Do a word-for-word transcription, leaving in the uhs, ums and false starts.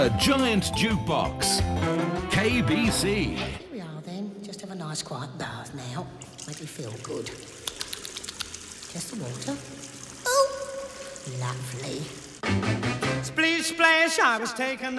A giant jukebox. K B C. Here we are then. Just have a nice quiet bath now. Make me feel good. Just the water. Oh, lovely. Splish splash, I was taken